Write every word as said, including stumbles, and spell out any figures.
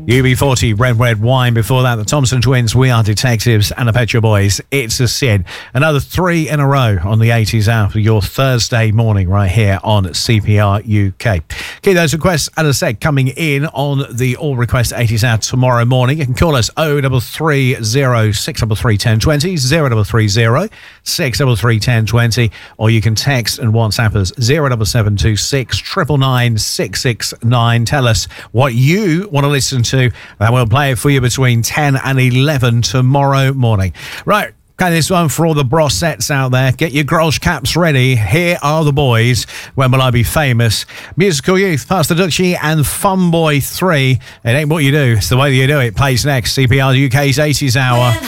U B forty, Red Red Wine. Before that, the Thompson Twins, We Are Detectives, and the Pet Shop Boys, It's a Sin. Another three in a row on the eighties hour for your Thursday morning right here on C P R U K. Keep those requests, as I said, coming in on the All Request eighties hour tomorrow morning. You can call us oh three three oh, six three three, one oh two oh, oh three three oh, six three three, one oh two oh, or you can text and WhatsApp us zero seven seven two six, nine nine nine, six six nine. Tell us what you want to listen to, and we'll play it for you between ten and eleven tomorrow morning. Right. Okay, this one for all the Brossettes out there. Get your Grolsch caps ready. Here are the boys. When Will I Be Famous? Musical Youth, Pastor Ducci and Fun Boy three. It ain't what you do, it's the way that you do it. Plays next. C P R U K's eighties hour.